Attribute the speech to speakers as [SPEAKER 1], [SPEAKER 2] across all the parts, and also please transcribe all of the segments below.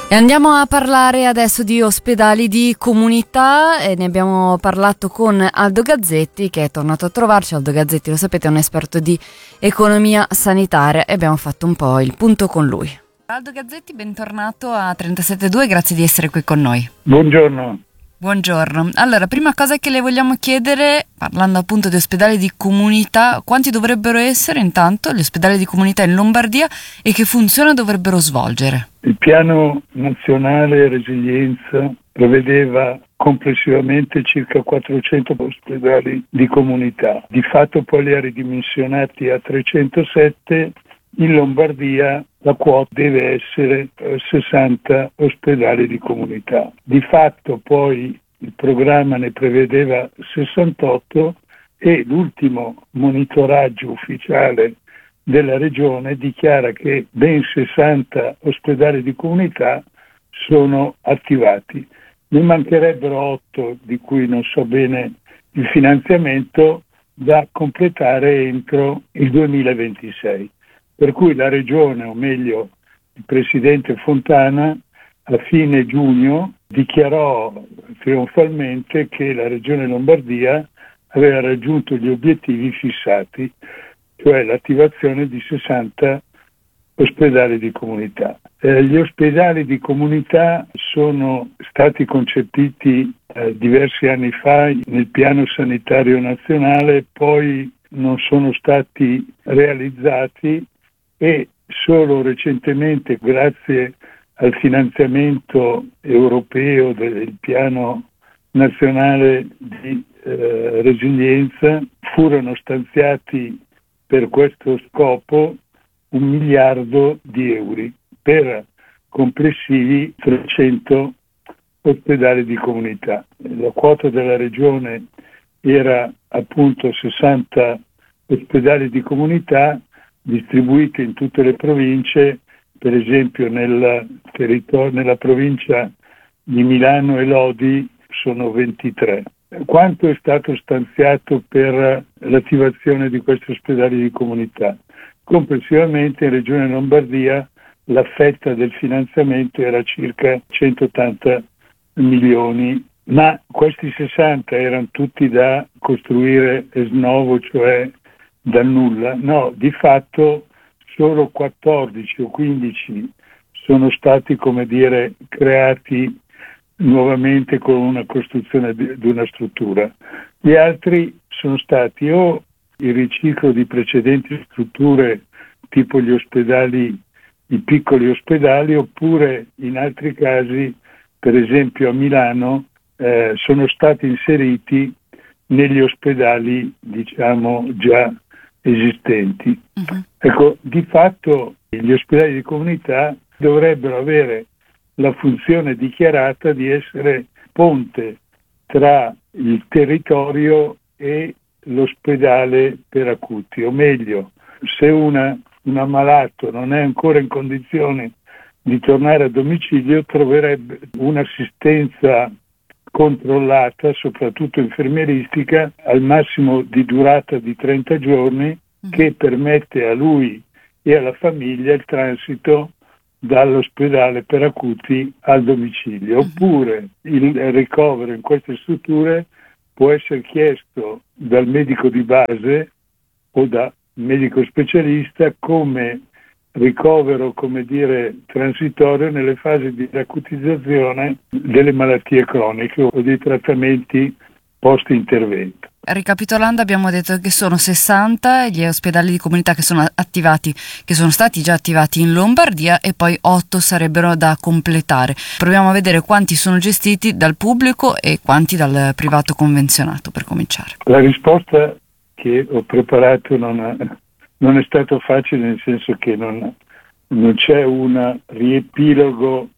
[SPEAKER 1] E andiamo a parlare adesso di ospedali di comunità e ne abbiamo parlato con Aldo Gazzetti, che è tornato a trovarci. Aldo Gazzetti, lo sapete, è un esperto di economia sanitaria e abbiamo fatto un po' il punto con lui. Aldo Gazzetti, bentornato a 37.2, grazie di essere qui con noi.
[SPEAKER 2] Buongiorno.
[SPEAKER 1] Buongiorno. Allora, prima cosa che le vogliamo chiedere, parlando appunto di ospedali di comunità, quanti dovrebbero essere intanto gli ospedali di comunità in Lombardia e che funzione dovrebbero svolgere?
[SPEAKER 2] Il piano nazionale resilienza prevedeva complessivamente circa 400 ospedali di comunità. Di fatto poi li ha ridimensionati a 307. In Lombardia la quota deve essere 60 ospedali di comunità. Di fatto poi il programma ne prevedeva 68 e l'ultimo monitoraggio ufficiale della regione dichiara che ben 60 ospedali di comunità sono attivati. Ne mancherebbero 8 di cui non so bene il finanziamento da completare entro il 2026. Per cui la regione, o meglio il presidente Fontana, a fine giugno dichiarò trionfalmente che la regione Lombardia aveva raggiunto gli obiettivi fissati, cioè l'attivazione di 60 ospedali di comunità. Gli ospedali di comunità sono stati concepiti diversi anni fa nel piano sanitario nazionale, poi non sono stati realizzati e solo recentemente, grazie al finanziamento europeo del piano nazionale di resilienza, furono stanziati per questo scopo 1 miliardo di euro per complessivi 300 ospedali di comunità. La quota della regione era appunto 60 ospedali di comunità distribuiti in tutte le province, per esempio nella provincia di Milano e Lodi sono 23. Quanto è stato stanziato per l'attivazione di questi ospedali di comunità? Complessivamente in Regione Lombardia la fetta del finanziamento era circa 180 milioni, ma questi 60 erano tutti da costruire ex novo, cioè da nulla. No, di fatto solo 14 o 15 sono stati, creati nuovamente con una costruzione di una struttura. Gli altri sono stati o il riciclo di precedenti strutture, tipo gli ospedali, i piccoli ospedali, oppure in altri casi, per esempio a Milano, sono stati inseriti negli ospedali, già esistenti. Uh-huh. Ecco, di fatto gli ospedali di comunità dovrebbero avere la funzione dichiarata di essere ponte tra il territorio e l'ospedale per acuti, o meglio, se un ammalato non è ancora in condizione di tornare a domicilio, troverebbe un'assistenza controllata, soprattutto infermieristica, al massimo di durata di 30 giorni, che permette a lui e alla famiglia il transito dall'ospedale per acuti al domicilio. Oppure il ricovero in queste strutture può essere chiesto dal medico di base o da medico specialista come ricovero, transitorio nelle fasi di acutizzazione delle malattie croniche o dei trattamenti post-intervento.
[SPEAKER 1] Ricapitolando, abbiamo detto che sono 60 gli ospedali di comunità che sono attivati, che sono stati già attivati in Lombardia, e poi 8 sarebbero da completare. Proviamo a vedere quanti sono gestiti dal pubblico e quanti dal privato convenzionato, per cominciare.
[SPEAKER 2] La risposta che ho preparato non è stato facile, nel senso che non c'è un riepilogo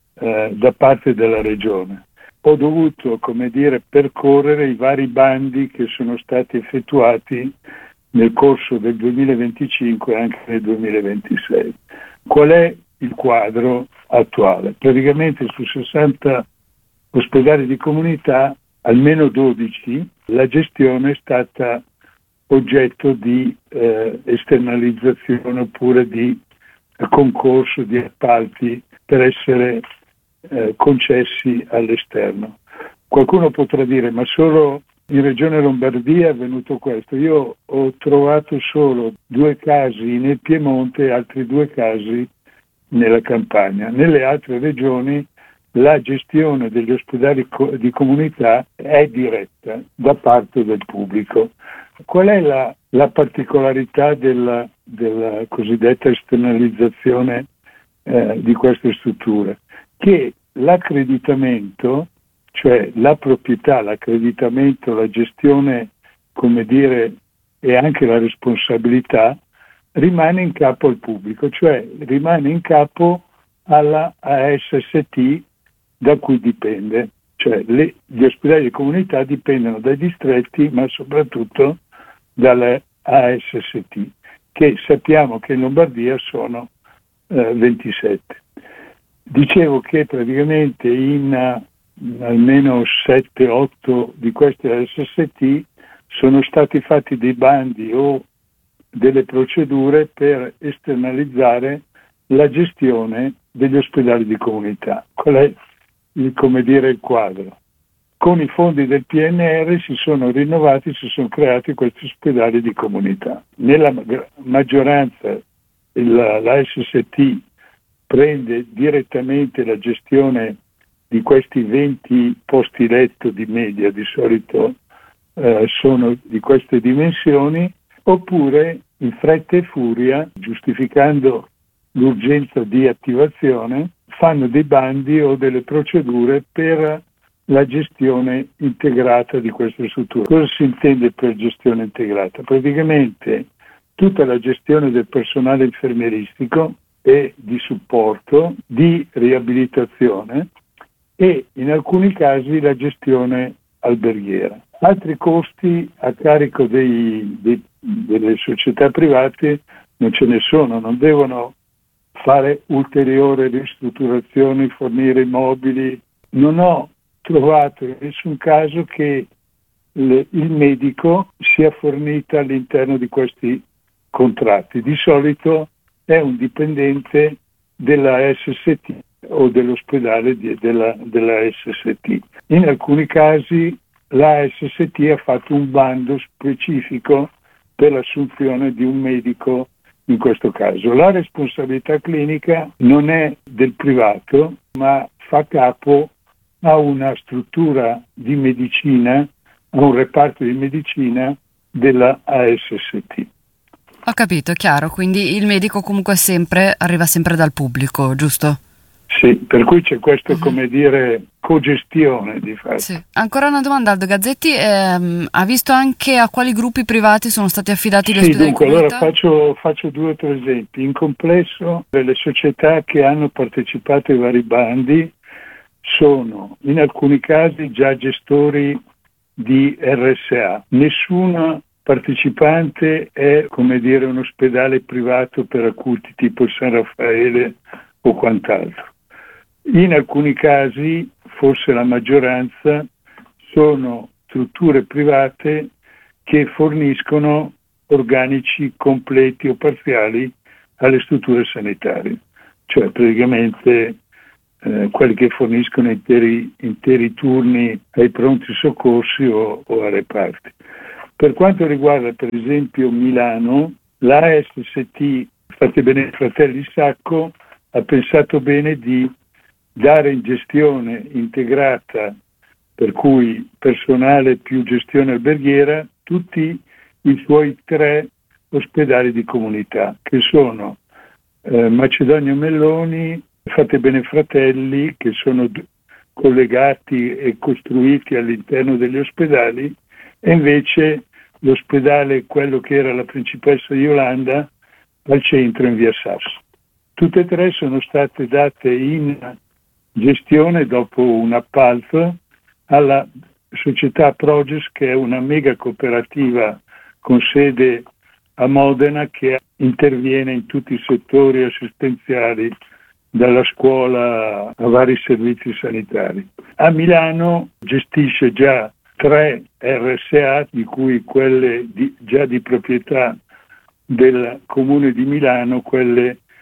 [SPEAKER 2] da parte della regione. Ho dovuto, percorrere i vari bandi che sono stati effettuati nel corso del 2025 e anche nel 2026. Qual è il quadro attuale? Praticamente su 60 ospedali di comunità, almeno 12, la gestione è stata oggetto di esternalizzazione oppure di concorso, di appalti, per essere concessi all'esterno. Qualcuno potrà dire, ma solo in Regione Lombardia è avvenuto questo. Io ho trovato solo 2 casi nel Piemonte e altri 2 casi nella Campania. Nelle altre regioni la gestione degli ospedali di comunità è diretta da parte del pubblico. Qual è la particolarità della cosiddetta esternalizzazione di queste strutture? Che l'accreditamento, cioè la proprietà, l'accreditamento, la gestione, come dire, e anche la responsabilità rimane in capo al pubblico, cioè rimane in capo alla ASST da cui dipende, cioè gli ospedali di comunità dipendono dai distretti, ma soprattutto dalle ASST, che sappiamo che in Lombardia sono 27. Dicevo che praticamente in almeno 7-8 di queste ASST sono stati fatti dei bandi o delle procedure per esternalizzare la gestione degli ospedali di comunità. Qual è il quadro? Con i fondi del PNR si sono creati questi ospedali di comunità. Nella maggioranza la SST prende direttamente la gestione di questi 20 posti letto di media, di solito sono di queste dimensioni, oppure in fretta e furia, giustificando l'urgenza di attivazione, fanno dei bandi o delle procedure per la gestione integrata di queste strutture. Cosa si intende per gestione integrata? Praticamente tutta la gestione del personale infermieristico e di supporto, di riabilitazione e in alcuni casi la gestione alberghiera. Altri costi a carico delle società private non ce ne sono, non devono fare ulteriori ristrutturazioni, fornire immobili. Non ho trovato in nessun caso che il medico sia fornito all'interno di questi contratti. Di solito è un dipendente della SST o dell'ospedale della SST. In alcuni casi la SST ha fatto un bando specifico per l'assunzione di un medico in questo caso. La responsabilità clinica non è del privato, ma fa capo a una struttura di medicina, a un reparto di medicina della ASST.
[SPEAKER 1] Ho capito, è chiaro, quindi il medico comunque arriva sempre dal pubblico, giusto?
[SPEAKER 2] Sì, per cui c'è questo, cogestione di fatto.
[SPEAKER 1] Sì. Ancora una domanda, Aldo Gazzetti, ha visto anche a quali gruppi privati sono stati affidati gli ospedali?
[SPEAKER 2] Dunque, allora faccio 2 o 3 esempi. In complesso, le società che hanno partecipato ai vari bandi sono in alcuni casi già gestori di RSA. Nessuna partecipante è, un ospedale privato per acuti tipo il San Raffaele o quant'altro. In alcuni casi, forse la maggioranza, sono strutture private che forniscono organici completi o parziali alle strutture sanitarie, cioè praticamente quelli che forniscono interi turni ai pronti soccorsi o a reparti. Per quanto riguarda per esempio Milano, la SST, fate bene Fratelli Sacco, ha pensato bene di dare in gestione integrata, per cui personale più gestione alberghiera, tutti i suoi 3 ospedali di comunità, che sono Macedonio Melloni, Fate bene Fratelli, che sono collegati e costruiti all'interno degli ospedali, e invece l'ospedale, quello che era la Principessa di Olanda, al centro in via Sasso. Tutte e 3 sono state date in gestione dopo un appalto alla società Proges, che è una mega cooperativa con sede a Modena, che interviene in tutti i settori assistenziali, dalla scuola a vari servizi sanitari. A Milano gestisce già 3 RSA, di cui quelle già di proprietà del Comune di Milano, quelle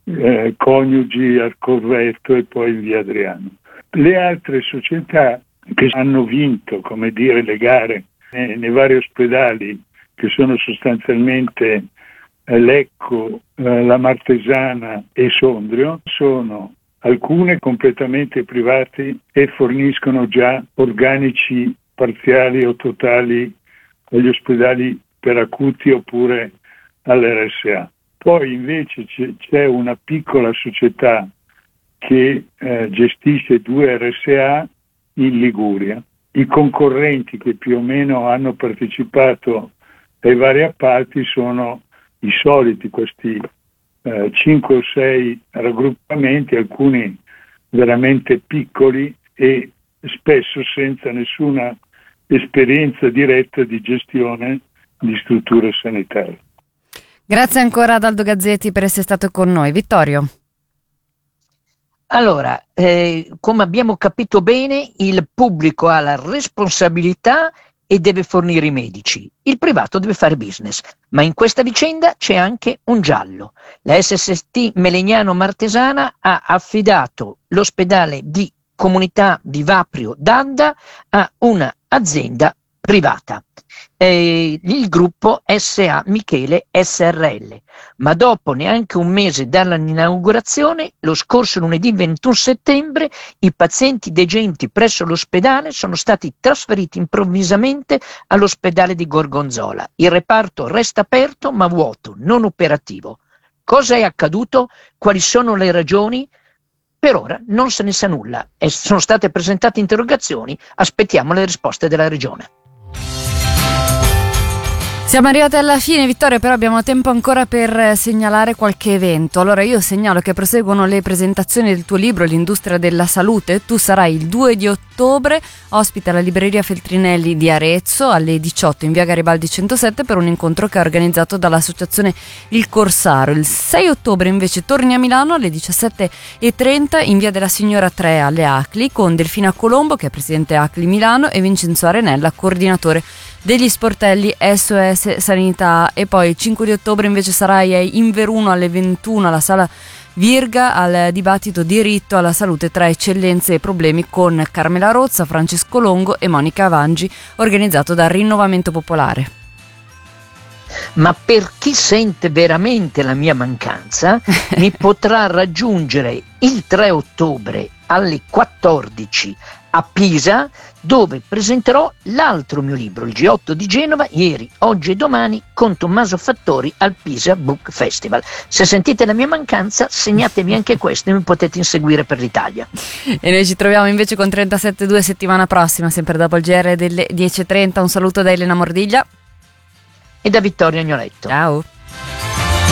[SPEAKER 2] Coniugi al Corvetto e poi in via Adriano. Le altre società che hanno vinto, come dire, le gare nei vari ospedali, che sono sostanzialmente Lecco, la Martesana e Sondrio, sono alcune completamente private e forniscono già organici parziali o totali agli ospedali per acuti oppure all'RSA. Poi invece c'è una piccola società che gestisce 2 RSA in Liguria. I concorrenti che più o meno hanno partecipato ai vari appalti sono i soliti, questi 5 o 6 raggruppamenti, alcuni veramente piccoli e spesso senza nessuna esperienza diretta di gestione di strutture sanitarie.
[SPEAKER 1] Grazie ancora ad Aldo Gazzetti per essere stato con noi. Vittorio.
[SPEAKER 3] Allora, come abbiamo capito bene, il pubblico ha la responsabilità e deve fornire i medici. Il privato deve fare business, ma in questa vicenda c'è anche un giallo. La SST Melegnano Martesana ha affidato l'ospedale di comunità di Vaprio d'Adda a una azienda privata, il gruppo SA Michele SRL, ma dopo neanche un mese dall'inaugurazione, lo scorso lunedì 21 settembre, i pazienti degenti presso l'ospedale sono stati trasferiti improvvisamente all'ospedale di Gorgonzola. Il reparto resta aperto ma vuoto, non operativo. Cosa è accaduto? Quali sono le ragioni? Per ora non se ne sa nulla e sono state presentate interrogazioni, aspettiamo le risposte della Regione.
[SPEAKER 1] Siamo arrivati alla fine, Vittorio, però abbiamo tempo ancora per segnalare qualche evento. Allora io segnalo che proseguono le presentazioni del tuo libro L'industria della salute. Tu sarai il 2 di ottobre ospite alla libreria Feltrinelli di Arezzo alle 18 in via Garibaldi 107 per un incontro che è organizzato dall'associazione Il Corsaro. Il 6 ottobre invece torni a Milano alle 17:30 in via della Signora 3 alle Acli con Delfina Colombo, che è presidente Acli Milano, e Vincenzo Arenella, coordinatore degli sportelli SOS Sanità. E poi il 5 di ottobre invece sarai in Veruno alle 21 alla sala Virga al dibattito Diritto alla salute tra eccellenze e problemi con Carmela Rozza, Francesco Longo e Monica Avangi, organizzato da Rinnovamento Popolare.
[SPEAKER 3] Ma per chi sente veramente la mia mancanza mi potrà raggiungere il 3 ottobre alle 14 a Pisa, dove presenterò l'altro mio libro, il G8 di Genova, ieri, oggi e domani, con Tommaso Fattori al Pisa Book Festival. Se sentite la mia mancanza, segnatevi anche questo e mi potete inseguire per l'Italia.
[SPEAKER 1] E noi ci troviamo invece con 37.2 settimana prossima, sempre dopo il GR delle 10.30. Un saluto da Elena Mordiglia
[SPEAKER 3] e da Vittorio Agnoletto.
[SPEAKER 1] Ciao.